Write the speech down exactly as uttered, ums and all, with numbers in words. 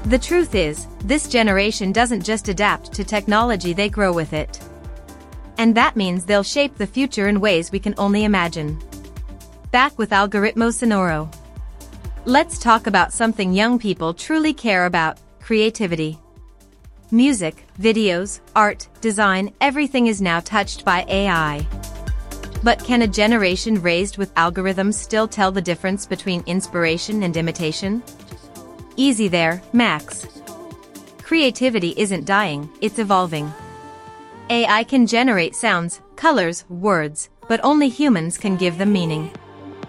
The truth is, this generation doesn't just adapt to technology, they grow with it. And that means they'll shape the future in ways we can only imagine. Back with Algoritmo Sonoro. Let's talk about something young people truly care about: creativity. Music, videos, art, design, everything is now touched by A I. But can a generation raised with algorithms still tell the difference between inspiration and imitation? Easy there, Max. Creativity isn't dying, it's evolving. A I can generate sounds, colors, words, but only humans can give them meaning.